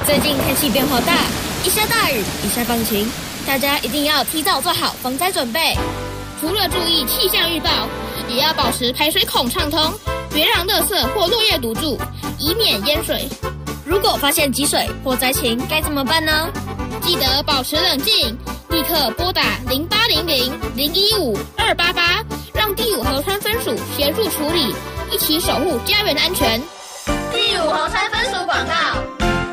最近天气变化大，一下大雨，一下放晴，大家一定要提早做好防灾准备。 除了注意气象预报，也要保持排水孔畅通，别让垃圾或落叶堵住，以免淹水。 如果发现积水或灾情，该怎么办呢？ 记得保持冷静，立刻拨打0800-015-288，让第五河川分署协助处理，一起守护家园安全。 第五河川分署广告。